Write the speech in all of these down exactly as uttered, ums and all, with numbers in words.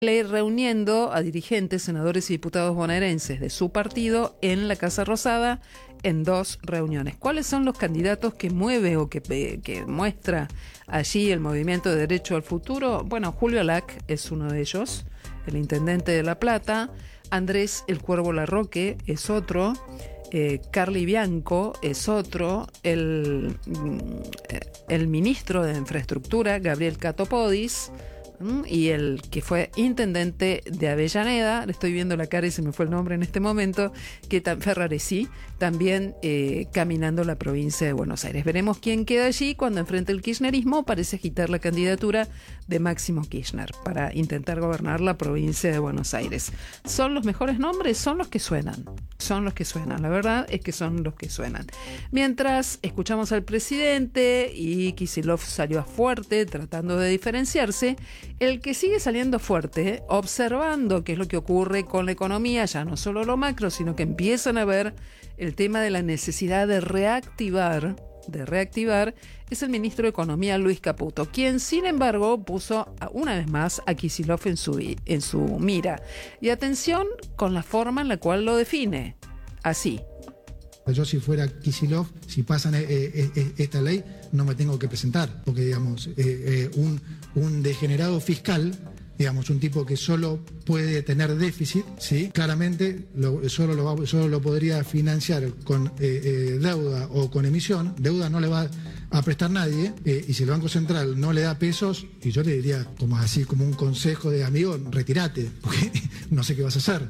Ley reuniendo a dirigentes, senadores y diputados bonaerenses de su partido en la Casa Rosada en dos reuniones. ¿Cuáles son los candidatos que mueve o que, que muestra allí el Movimiento de Derecho al Futuro? Bueno, Julio Lac es uno de ellos, el intendente de La Plata. Andrés El Cuervo Larroque es otro. Eh, Carly Bianco es otro. El, el ministro de Infraestructura, Gabriel Catopodis, y el que fue intendente de Avellaneda, le estoy viendo la cara y se me fue el nombre en este momento, que Ferraresi, también eh, caminando la provincia de Buenos Aires. Veremos quién queda allí cuando enfrente el kirchnerismo. Parece agitar la candidatura de Máximo Kirchner para intentar gobernar la provincia de Buenos Aires. ¿Son los mejores nombres? Son los que suenan. Son los que suenan. La verdad es que son los que suenan. Mientras escuchamos al presidente y Kicillof salió fuerte tratando de diferenciarse, el que sigue saliendo fuerte, observando qué es lo que ocurre con la economía, ya no solo lo macro, sino que empiezan a ver el tema de la necesidad de reactivar, de reactivar, es el ministro de Economía, Luis Caputo, quien, sin embargo, puso una vez más a Kicillof en su, en su mira. Y atención con la forma en la cual lo define. Así. Yo, si fuera Kicillof, si pasan eh, eh, esta ley, no me tengo que presentar, porque digamos, eh, eh, un, un degenerado fiscal, digamos, un tipo que solo puede tener déficit, ¿sí? Claramente lo, solo, lo va, solo lo podría financiar con eh, eh, deuda o con emisión. Deuda no le va a prestar nadie, eh, y si el Banco Central no le da pesos, y yo le diría, como así, como un consejo de amigo, retírate, porque no sé qué vas a hacer.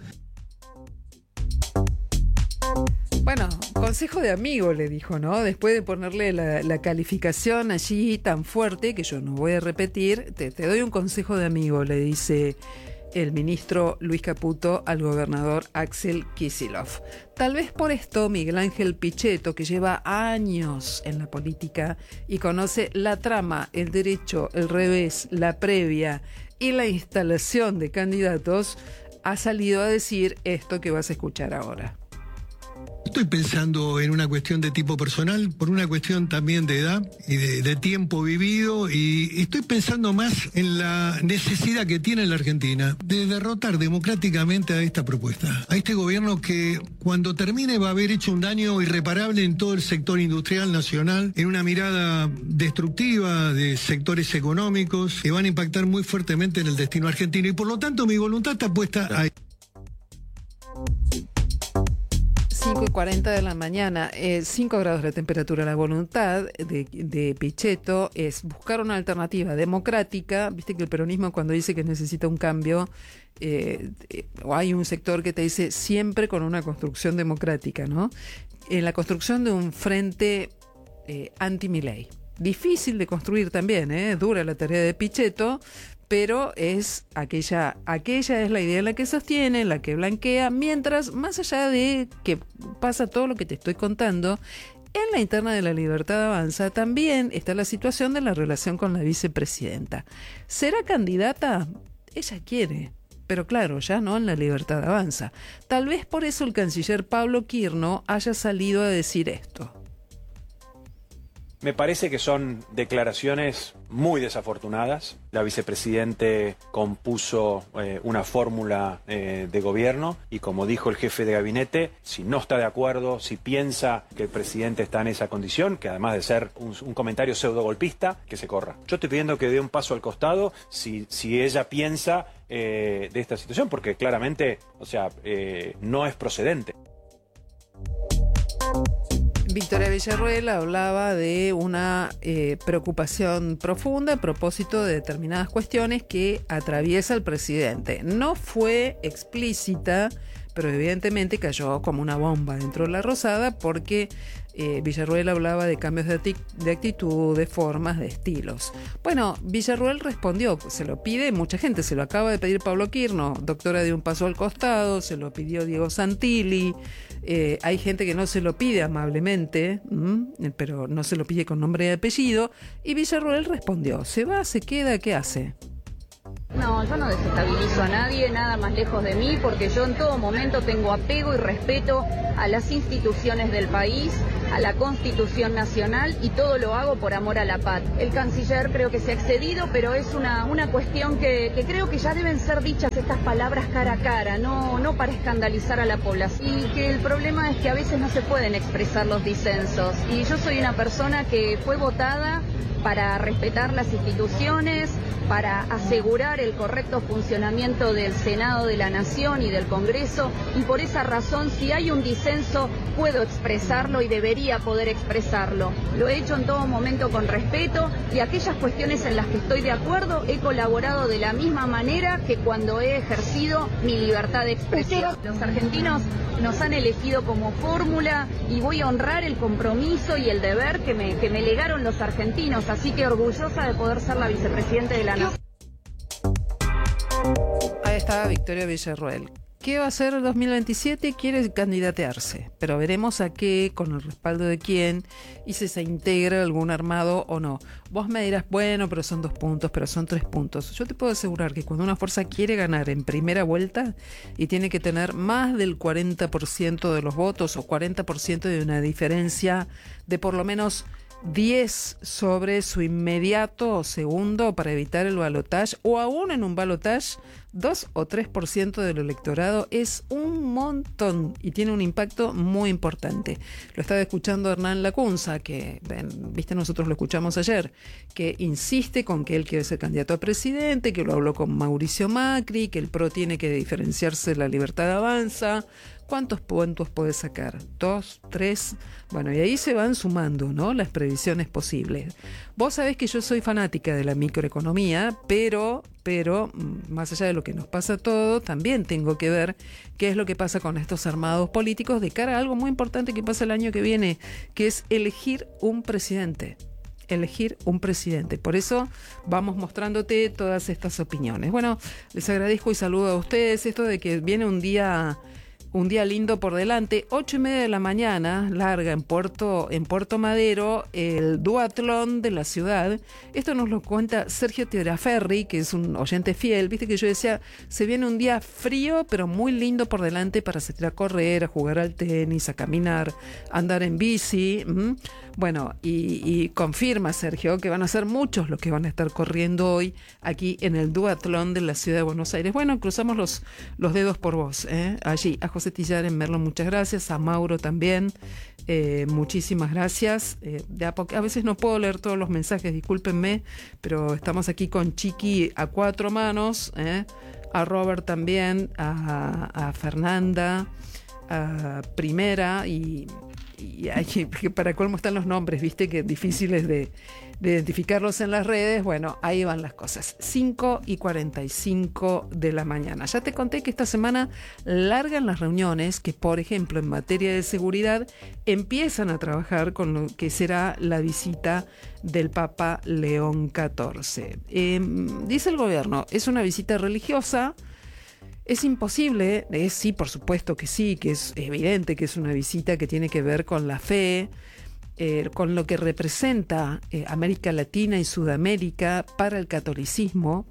Bueno, consejo de amigo le dijo, ¿no? Después de ponerle la, la calificación allí tan fuerte, que yo no voy a repetir, te, te doy un consejo de amigo, le dice el ministro Luis Caputo al gobernador Axel Kicillof. Tal vez por esto Miguel Ángel Pichetto, que lleva años en la política y conoce la trama, el derecho, el revés, la previa y la instalación de candidatos, ha salido a decir esto que vas a escuchar ahora. Estoy pensando en una cuestión de tipo personal, por una cuestión también de edad y de, de tiempo vivido, y estoy pensando más en la necesidad que tiene la Argentina de derrotar democráticamente a esta propuesta, a este gobierno que cuando termine va a haber hecho un daño irreparable en todo el sector industrial nacional, en una mirada destructiva de sectores económicos que van a impactar muy fuertemente en el destino argentino, y por lo tanto mi voluntad está puesta ahí. cinco y cuarenta de la mañana, eh, cinco grados la temperatura. La voluntad de, de Pichetto es buscar una alternativa democrática. Viste que el peronismo, cuando dice que necesita un cambio, eh, eh, o hay un sector que te dice siempre con una construcción democrática, ¿no? En la construcción de un frente eh, anti-Milei. Difícil de construir también, ¿eh? Dura la tarea de Pichetto, pero es aquella, aquella es la idea en la que sostiene, en la que blanquea, mientras, más allá de que pasa todo lo que te estoy contando, en la interna de La Libertad Avanza también está la situación de la relación con la vicepresidenta. ¿Será candidata? Ella quiere, pero claro, ya no en La Libertad Avanza. Tal vez por eso el canciller Pablo Quirno haya salido a decir esto. Me parece que son declaraciones muy desafortunadas. La vicepresidente compuso eh, una fórmula eh, de gobierno y, como dijo el jefe de gabinete, si no está de acuerdo, si piensa que el presidente está en esa condición, que además de ser un, un comentario pseudo golpista, que se corra. Yo estoy pidiendo que dé un paso al costado si, si ella piensa eh, de esta situación, porque claramente, o sea, eh, no es procedente. Victoria Villarruel hablaba de una eh, preocupación profunda a propósito de determinadas cuestiones que atraviesa el presidente. No fue explícita, pero evidentemente cayó como una bomba dentro de la Rosada, porque eh, Villarruel hablaba de cambios de, ati- de actitud, de formas, de estilos. Bueno, Villarruel respondió, se lo pide mucha gente, se lo acaba de pedir Pablo Quirno, doctora de un paso al costado, se lo pidió Diego Santilli, eh, hay gente que no se lo pide amablemente, ¿m? pero no se lo pide con nombre y apellido, y Villarruel respondió, ¿se va, se queda, qué hace? No, yo no desestabilizo a nadie, nada más lejos de mí, porque yo en todo momento tengo apego y respeto a las instituciones del país, a la Constitución Nacional y todo lo hago por amor a la paz. El canciller creo que se ha excedido, pero es una, una cuestión que, que creo que ya deben ser dichas estas palabras cara a cara, no, no para escandalizar a la población. Y que el problema es que a veces no se pueden expresar los disensos. Y yo soy una persona que fue votada para respetar las instituciones, para asegurar el correcto funcionamiento del Senado de la Nación y del Congreso, y por esa razón, si hay un disenso, puedo expresarlo y debería poder expresarlo. Lo he hecho en todo momento con respeto, y aquellas cuestiones en las que estoy de acuerdo, he colaborado de la misma manera que cuando he ejercido mi libertad de expresión. Los argentinos nos han elegido como fórmula y voy a honrar el compromiso y el deber que me, que me legaron los argentinos, así que orgullosa de poder ser la vicepresidenta de la Nación. Ahí está Victoria Villarroel. ¿Qué va a hacer el dos mil veintisiete? Quiere candidatearse, pero veremos a qué, con el respaldo de quién, y si se integra algún armado o no. Vos me dirás, bueno, pero son dos puntos, pero son tres puntos. Yo te puedo asegurar que cuando una fuerza quiere ganar en primera vuelta y tiene que tener más del cuarenta por ciento de los votos o cuarenta por ciento de una diferencia de por lo menos diez sobre su inmediato segundo para evitar el balotaje, o aún en un balotaje, dos o tres por ciento del electorado es un montón y tiene un impacto muy importante. Lo estaba escuchando Hernán Lacunza, que, ven, viste, nosotros lo escuchamos ayer, que insiste con que él quiere ser candidato a presidente, que lo habló con Mauricio Macri, que el P R O tiene que diferenciarse de la Libertad Avanza. ¿Cuántos puntos puede sacar? ¿Dos? ¿Tres? Bueno, y ahí se van sumando, ¿no?, las previsiones posibles. Vos sabés que yo soy fanática de la microeconomía, pero, pero más allá de lo que nos pasa a todos, también tengo que ver qué es lo que pasa con estos armados políticos de cara a algo muy importante que pasa el año que viene, que es elegir un presidente. elegir un presidente. Por eso vamos mostrándote todas estas opiniones. Bueno, les agradezco y saludo a ustedes. Esto de que viene un día... Un día lindo por delante, ocho y media de la mañana, larga en Puerto, en Puerto Madero, el duatlón de la ciudad. Esto nos lo cuenta Sergio Tiraferri, que es un oyente fiel. Viste que yo decía, se viene un día frío, pero muy lindo por delante para salir a correr, a jugar al tenis, a caminar, a andar en bici. ¿Mm? Bueno, y, y confirma Sergio que van a ser muchos los que van a estar corriendo hoy aquí en el duatlón de la ciudad de Buenos Aires. Bueno, cruzamos los, los dedos por vos, ¿eh? Allí, a José Tillar en Merlo, muchas gracias, a Mauro también, eh, muchísimas gracias. Eh, de a, a veces no puedo leer todos los mensajes, discúlpenme, pero estamos aquí con Chiqui a cuatro manos, ¿eh? A Robert también, a, a Fernanda, a Primera y... y hay, para colmo están los nombres, viste, que difíciles de, de identificarlos en las redes. Bueno, ahí van las cosas. cinco y cuarenta y cinco de la mañana. Ya te conté que esta semana largan las reuniones que, por ejemplo, en materia de seguridad, empiezan a trabajar con lo que será la visita del Papa León catorce. Eh, dice el gobierno, es una visita religiosa. Es imposible, es, sí, por supuesto que sí, que es evidente que es una visita que tiene que ver con la fe, eh, con lo que representa eh, América Latina y Sudamérica para el catolicismo,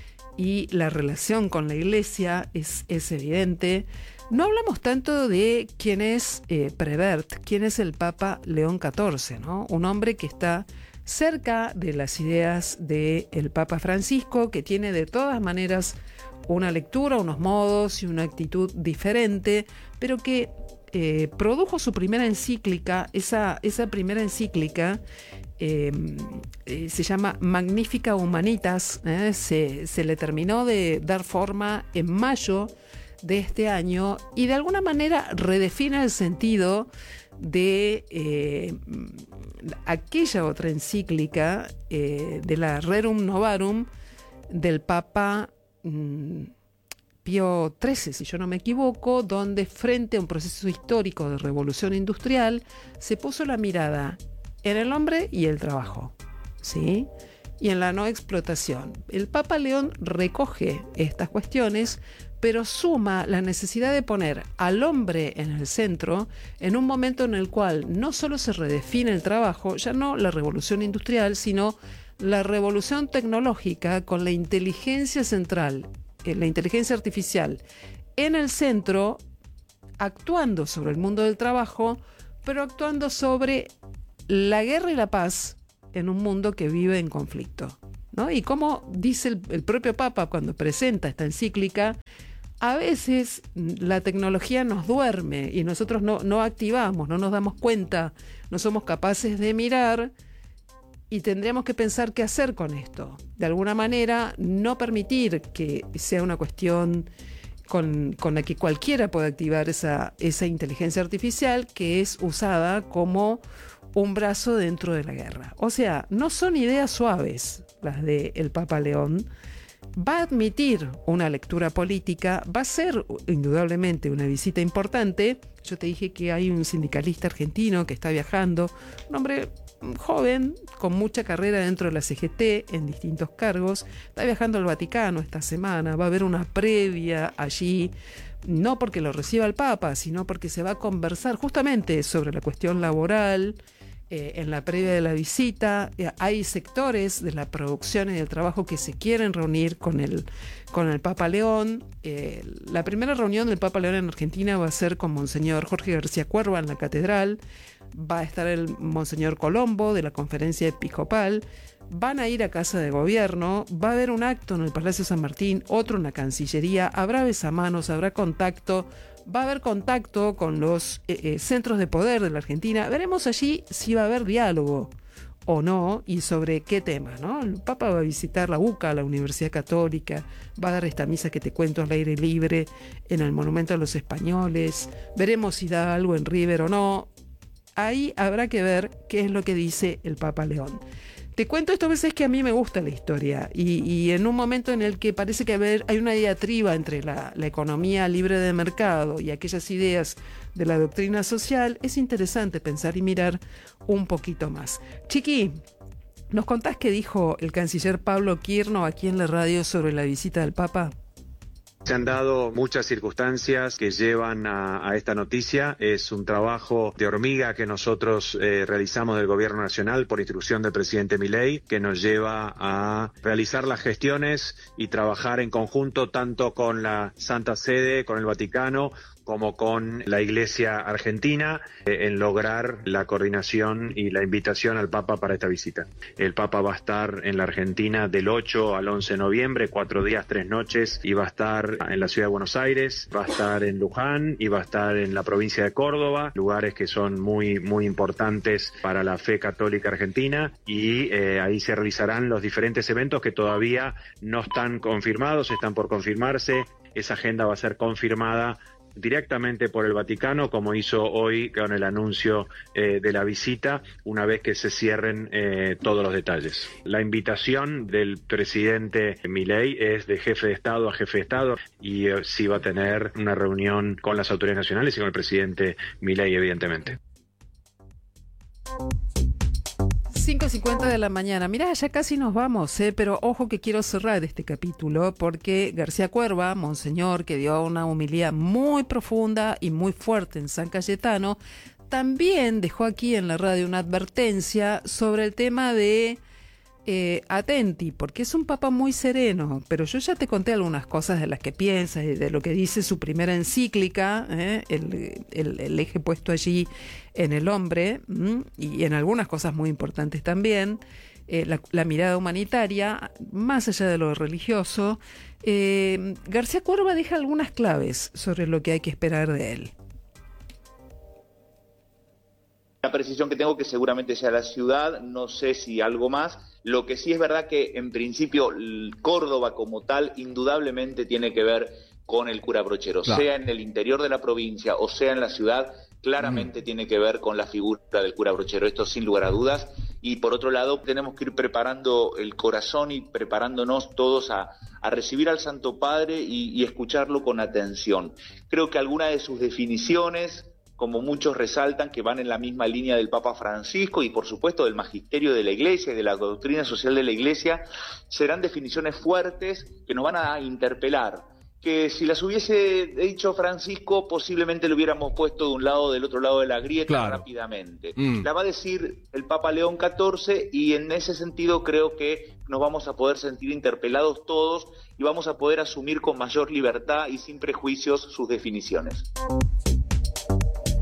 y la relación con la Iglesia es, es evidente. No hablamos tanto de quién es eh, Prevert, quién es el Papa León catorce, ¿no? Un hombre que está cerca de las ideas del Papa Francisco, que tiene de todas maneras una lectura, unos modos y una actitud diferente, pero que eh, produjo su primera encíclica. Esa, esa primera encíclica eh, eh, se llama Magnificat Humanitas, eh, se, se le terminó de dar forma en mayo de este año y de alguna manera redefine el sentido de eh, aquella otra encíclica eh, de la Rerum Novarum del Papa Pío trece, si yo no me equivoco, donde frente a un proceso histórico de revolución industrial se puso la mirada en el hombre y el trabajo, ¿sí?, y en la no explotación. El Papa León recoge estas cuestiones, pero suma la necesidad de poner al hombre en el centro en un momento en el cual no solo se redefine el trabajo, ya no la revolución industrial, sino la revolución tecnológica con la inteligencia central, eh, la inteligencia artificial en el centro, actuando sobre el mundo del trabajo pero actuando sobre la guerra y la paz en un mundo que vive en conflicto, ¿no? Y como dice el, el propio Papa cuando presenta esta encíclica, a veces la tecnología nos duerme y nosotros no, no activamos, no nos damos cuenta, no somos capaces de mirar y tendríamos que pensar qué hacer con esto. De alguna manera, no permitir que sea una cuestión con, con la que cualquiera pueda activar esa, esa inteligencia artificial que es usada como un brazo dentro de la guerra. O sea, no son ideas suaves las del Papa León. Va a admitir una lectura política, va a ser indudablemente una visita importante. Yo te dije que hay un sindicalista argentino que está viajando, un hombre joven, con mucha carrera dentro de la C G T, en distintos cargos, está viajando al Vaticano esta semana, va a haber una previa allí, no porque lo reciba el Papa, sino porque se va a conversar justamente sobre la cuestión laboral. Eh, en la previa de la visita, eh, hay sectores de la producción y del trabajo que se quieren reunir con el, con el Papa León. Eh, la primera reunión del Papa León en Argentina va a ser con Monseñor Jorge García Cuerva en la catedral. Va a estar el Monseñor Colombo de la Conferencia Episcopal. Van a ir a Casa de Gobierno. Va a haber un acto en el Palacio San Martín, otro en la Cancillería. Habrá besamanos, habrá contacto. Va a haber contacto con los eh, eh, centros de poder de la Argentina. Veremos allí si va a haber diálogo o no y sobre qué tema, ¿no? El Papa va a visitar la U C A, la Universidad Católica, va a dar esta misa que te cuento al aire libre en el Monumento a los Españoles. Veremos si da algo en River o no. Ahí habrá que ver qué es lo que dice el Papa León. Te cuento esto a veces que a mí me gusta la historia y, y en un momento en el que parece que haber, hay una diatriba entre la, la economía libre de mercado y aquellas ideas de la doctrina social, es interesante pensar y mirar un poquito más. Chiqui, ¿nos contás qué dijo el canciller Pablo Quirno aquí en la radio sobre la visita del Papa? Se han dado muchas circunstancias que llevan a, a esta noticia. Es un trabajo de hormiga que nosotros eh, realizamos del Gobierno Nacional por instrucción del presidente Milei, que nos lleva a realizar las gestiones y trabajar en conjunto tanto con la Santa Sede, con el Vaticano, como con la Iglesia Argentina, eh, en lograr la coordinación y la invitación al Papa para esta visita. El Papa va a estar en la Argentina del ocho al once de noviembre, cuatro días, tres noches, y va a estar en la ciudad de Buenos Aires, va a estar en Luján y va a estar en la provincia de Córdoba, lugares que son muy, muy importantes para la fe católica argentina, y eh, ahí se realizarán los diferentes eventos que todavía no están confirmados, están por confirmarse. Esa agenda va a ser confirmada directamente por el Vaticano, como hizo hoy con el anuncio eh, de la visita, una vez que se cierren eh, todos los detalles. La invitación del presidente Milei es de jefe de Estado a jefe de Estado y eh, sí va a tener una reunión con las autoridades nacionales y con el presidente Milei, evidentemente. cinco cincuenta de la mañana. Mirá, ya casi nos vamos, ¿eh? Pero ojo que quiero cerrar este capítulo porque García Cuerva, monseñor, que dio una homilía muy profunda y muy fuerte en San Cayetano, también dejó aquí en la radio una advertencia sobre el tema de eh, atenti, porque es un papa muy sereno, pero yo ya te conté algunas cosas de las que piensa y de lo que dice su primera encíclica, ¿eh? el, el, el eje puesto allí en el hombre, ¿m? Y en algunas cosas muy importantes también, eh, la, la mirada humanitaria, más allá de lo religioso. eh, García Cuerva deja algunas claves sobre lo que hay que esperar de él. La precisión que tengo que seguramente sea la ciudad, no sé si algo más. Lo que sí es verdad que en principio Córdoba como tal indudablemente tiene que ver con el cura brochero, claro. Sea en el interior de la provincia o sea en la ciudad, claramente mm. tiene que ver con la figura del cura brochero, esto sin lugar a dudas. Y por otro lado tenemos que ir preparando el corazón y preparándonos todos a, a recibir al Santo Padre y, y escucharlo con atención. Creo que algunas de sus definiciones, como muchos resaltan, que van en la misma línea del Papa Francisco y por supuesto del magisterio de la Iglesia y de la doctrina social de la Iglesia, serán definiciones fuertes que nos van a interpelar, que si las hubiese dicho Francisco posiblemente lo hubiéramos puesto de un lado o del otro lado de la grieta, claro, rápidamente. Mm. La va a decir el Papa León catorce y en ese sentido creo que nos vamos a poder sentir interpelados todos y vamos a poder asumir con mayor libertad y sin prejuicios sus definiciones.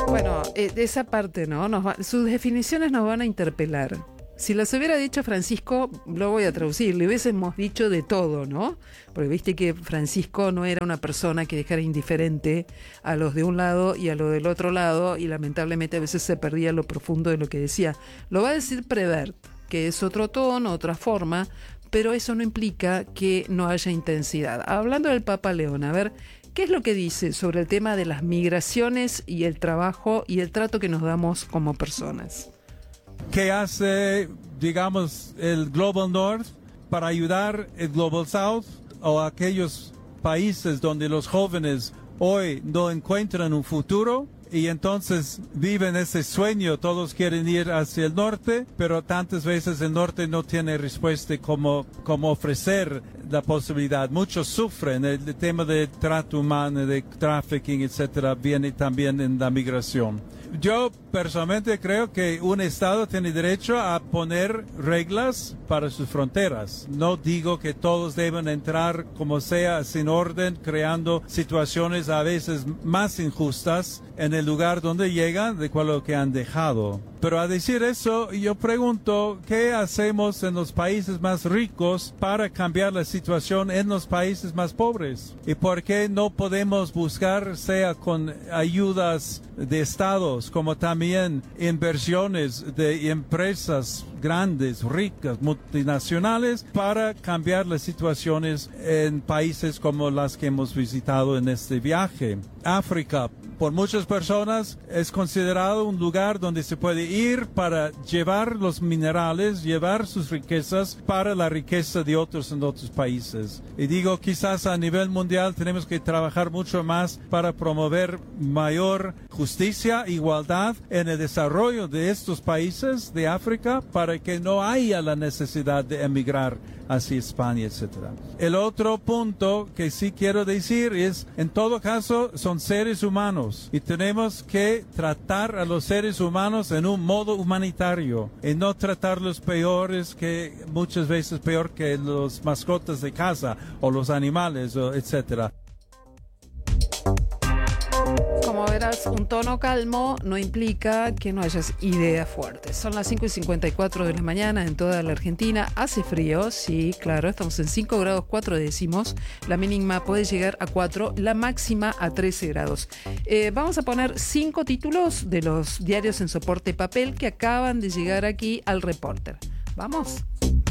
Bueno, eh, esa parte, ¿no? Nos va, sus definiciones nos van a interpelar. Si las hubiera dicho Francisco, lo voy a traducir, le hubiésemos dicho de todo, ¿no? Porque viste que Francisco no era una persona que dejara indiferente a los de un lado y a los del otro lado, y lamentablemente a veces se perdía lo profundo de lo que decía. Lo va a decir Prevert, que es otro tono, otra forma, pero eso no implica que no haya intensidad. Hablando del Papa León, a ver, ¿qué es lo que dice sobre el tema de las migraciones y el trabajo y el trato que nos damos como personas? ¿Qué hace, digamos, el Global North para ayudar el Global South o aquellos países donde los jóvenes hoy no encuentran un futuro y entonces viven ese sueño? Todos quieren ir hacia el norte, pero tantas veces el norte no tiene respuesta como, como ofrecer la posibilidad. Muchos sufren. El, el tema de trato humano, de trafficking, etcétera, viene también en la migración. Yo personalmente creo que un Estado tiene derecho a poner reglas para sus fronteras. No digo que todos deben entrar como sea, sin orden, creando situaciones a veces más injustas en el lugar donde llegan de cual lo que han dejado. Pero a decir eso, yo pregunto, ¿qué hacemos en los países más ricos para cambiar la situación en los países más pobres? ¿Y por qué no podemos buscar, sea con ayudas de estados, como también inversiones de empresas grandes, ricas, multinacionales, para cambiar las situaciones en países como las que hemos visitado en este viaje? África, por muchas personas, es considerado un lugar donde se puede ir para llevar los minerales, llevar sus riquezas para la riqueza de otros en otros países. Y digo, quizás a nivel mundial tenemos que trabajar mucho más para promover mayor justicia, igualdad en el desarrollo de estos países de África, para que no haya la necesidad de emigrar hacia España, etcétera. El otro punto que sí quiero decir es, en todo caso, son seres humanos y tenemos que tratar a los seres humanos en un modo humanitario y no tratarlos peores, que muchas veces peor que los mascotas de casa o los animales, o etcétera. Como verás, un tono calmo no implica que no hayas ideas fuertes. Son las cinco y cincuenta y cuatro de la mañana en toda la Argentina. Hace frío, sí, claro, estamos en cinco grados cuatro décimos. La mínima puede llegar a cuatro, la máxima a trece grados. Eh, vamos a poner cinco títulos de los diarios en soporte papel que acaban de llegar aquí al Reporter. ¿Vamos?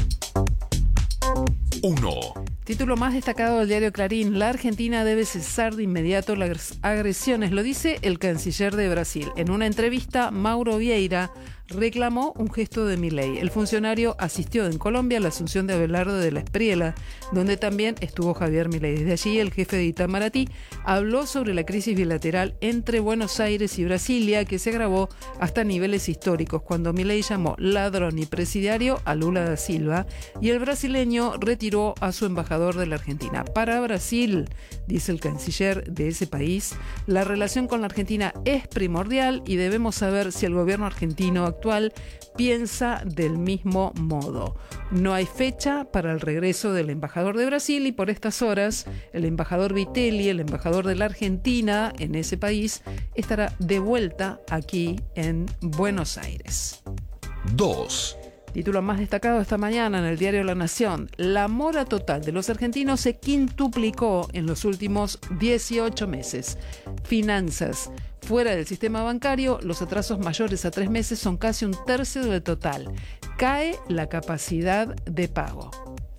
uno. Título más destacado del diario Clarín: la Argentina debe cesar de inmediato las agresiones, lo dice el canciller de Brasil. En una entrevista, Mauro Vieira reclamó un gesto de Milei. El funcionario asistió en Colombia a la asunción de Abelardo de la Espriella, donde también estuvo Javier Milei. Desde allí, el jefe de Itamaraty habló sobre la crisis bilateral entre Buenos Aires y Brasilia, que se agravó hasta niveles históricos, cuando Milei llamó ladrón y presidiario a Lula da Silva, y el brasileño retiró a su embajador de la Argentina. Para Brasil, dice el canciller de ese país, la relación con la Argentina es primordial y debemos saber si el gobierno argentino actual piensa del mismo modo. No hay fecha para el regreso del embajador de Brasil y por estas horas el embajador Vitelli, el embajador de la Argentina en ese país, estará de vuelta aquí en Buenos Aires. dos. Título más destacado esta mañana en el diario La Nación: la mora total de los argentinos se quintuplicó en los últimos dieciocho meses. Finanzas. Fuera del sistema bancario, los atrasos mayores a tres meses son casi un tercio del total. Cae la capacidad de pago.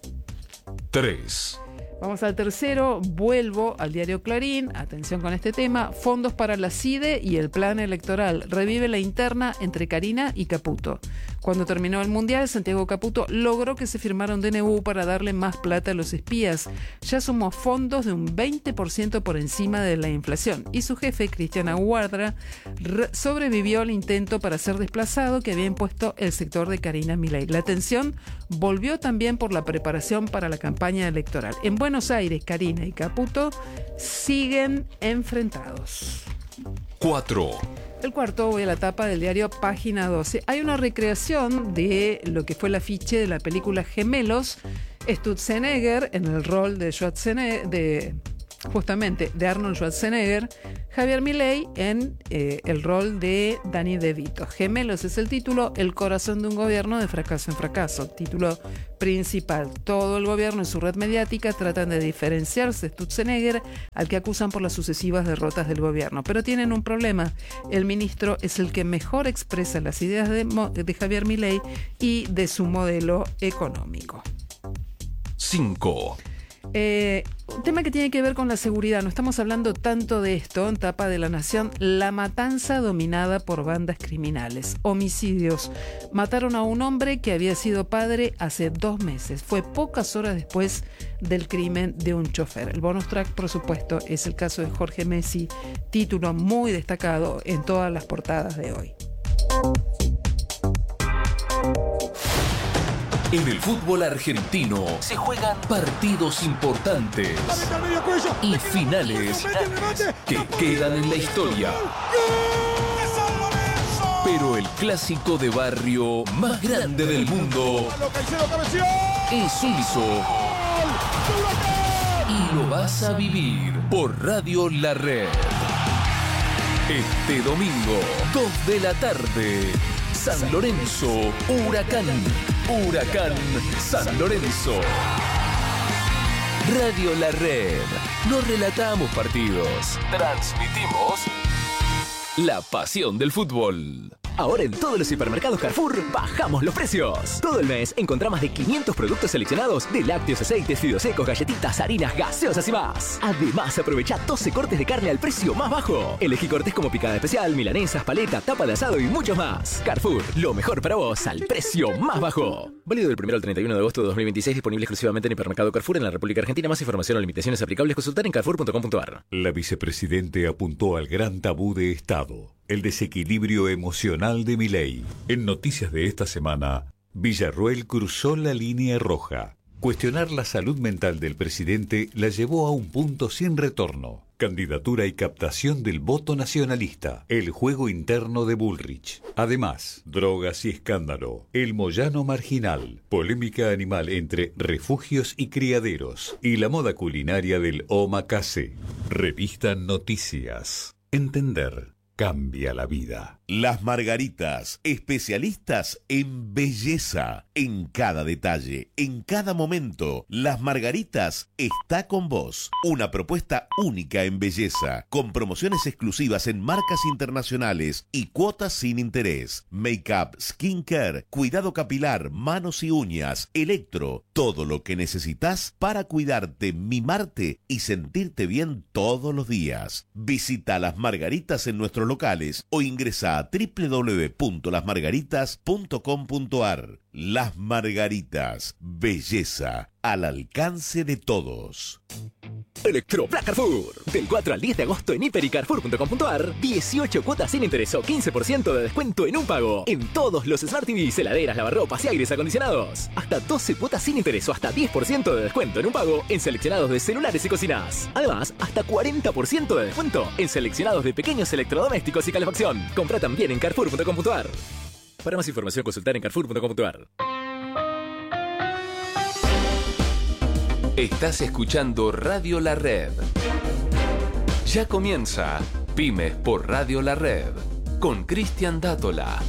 tres. Vamos al tercero, vuelvo al diario Clarín, atención con este tema: fondos para la CIDE y el plan electoral, revive la interna entre Carina y Caputo. Cuando terminó el Mundial, Santiago Caputo logró que se firmara un D N U para darle más plata a los espías. Ya sumó fondos de un veinte por ciento por encima de la inflación, y su jefe, Cristian Aguadra, sobrevivió al intento para ser desplazado que había impuesto el sector de Carina Milei. La tensión volvió también por la preparación para la campaña electoral. En Buenos Aires, Carina y Caputo siguen enfrentados. cuatro. El cuarto, voy a la tapa del diario Página doce. Hay una recreación de lo que fue el afiche de la película Gemelos. Schwarzenegger, en el rol de Schwarzenegger, de, justamente de Arnold Schwarzenegger, Javier Milei en eh, el rol de Danny DeVito. Gemelos es el título, el corazón de un gobierno de fracaso en fracaso. Título principal. Todo el gobierno y su red mediática tratan de diferenciarse de Sturzenegger, al que acusan por las sucesivas derrotas del gobierno. Pero tienen un problema. El ministro es el que mejor expresa las ideas de, de Javier Milei y de su modelo económico. cinco. Eh, un tema que tiene que ver con la seguridad. No estamos hablando tanto de esto en Tapa de la Nación. La matanza dominada por bandas criminales. Homicidios. Mataron a un hombre que había sido padre hace dos meses. Fue pocas horas después del crimen de un chofer. El bonus track, por supuesto, es el caso de Jorge Messi. Título muy destacado en todas las portadas de hoy. En el fútbol argentino se juegan partidos importantes y finales que quedan en la historia. Pero el clásico de barrio más grande del mundo es suizo. Y lo vas a vivir por Radio La Red. Este domingo, dos de la tarde, San Lorenzo, Huracán. Huracán San Lorenzo. Radio La Red. No relatamos partidos. Transmitimos la pasión del fútbol. Ahora en todos los hipermercados Carrefour bajamos los precios. Todo el mes encontrá más de quinientos productos seleccionados de lácteos, aceites, fideos secos, galletitas, harinas, gaseosas y más. Además, aprovecha doce cortes de carne al precio más bajo. Elegí cortes como picada especial, milanesas, paleta, tapa de asado y muchos más. Carrefour, lo mejor para vos al precio más bajo. Válido del primero al treinta y uno de agosto de dos mil veintiséis, disponible exclusivamente en hipermercado Carrefour en la República Argentina. Más información o limitaciones aplicables consultar en carrefour punto com punto a r. La vicepresidente apuntó al gran tabú de Estado, el desequilibrio emocional de Milei. En noticias de esta semana, Villarruel cruzó la línea roja. Cuestionar la salud mental del presidente la llevó a un punto sin retorno. Candidatura y captación del voto nacionalista. El juego interno de Bullrich. Además, drogas y escándalo. El Moyano marginal. Polémica animal entre refugios y criaderos. Y la moda culinaria del omakase. Revista Noticias. Entender cambia la vida. Las Margaritas, especialistas en belleza, en cada detalle, en cada momento. Las Margaritas está con vos. Una propuesta única en belleza, con promociones exclusivas en marcas internacionales y cuotas sin interés. Make-up, skincare, cuidado capilar, manos y uñas, electro, todo lo que necesitas para cuidarte, mimarte y sentirte bien todos los días. Visita Las Margaritas en nuestros locales o ingresa a doble u doble u doble u punto las margaritas punto com punto a r. Las Margaritas, belleza al alcance de todos. Electroplan Carrefour. Del cuatro al diez de agosto en hiper y carrefour punto com punto a r, dieciocho cuotas sin interés o quince por ciento de descuento en un pago. En todos los Smart T Vs, heladeras, lavarropas y aires acondicionados. Hasta doce cuotas sin interés o hasta diez por ciento de descuento en un pago en seleccionados de celulares y cocinas. Además, hasta cuarenta por ciento de descuento en seleccionados de pequeños electrodomésticos y calefacción. Compra también en carrefour punto com punto a r. Para más información, consultar en carrefour punto com punto a r. Estás escuchando Radio La Red. Ya comienza Pymes por Radio La Red con Cristian Dátola.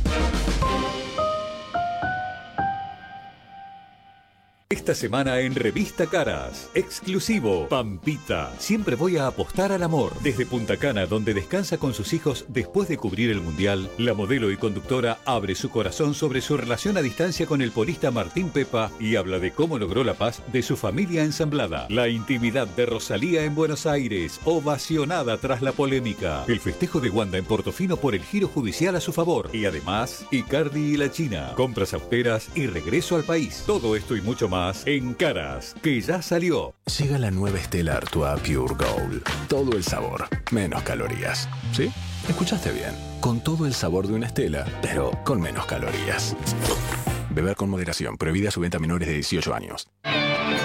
Esta semana en Revista Caras, exclusivo, Pampita. Siempre voy a apostar al amor. Desde Punta Cana, donde descansa con sus hijos después de cubrir el Mundial, la modelo y conductora abre su corazón sobre su relación a distancia con el porista Martín Pepa y habla de cómo logró la paz de su familia ensamblada. La intimidad de Rosalía en Buenos Aires, ovacionada tras la polémica. El festejo de Wanda en Portofino por el giro judicial a su favor. Y además, Icardi y la China. Compras austeras y regreso al país. Todo esto y mucho más en Caras, que ya salió. Llega la nueva Stella Artois Pure Gold. Todo el sabor, menos calorías. ¿Sí? Escuchaste bien. Con todo el sabor de una Stella, pero con menos calorías. Beber con moderación. Prohibida su venta a menores de dieciocho años.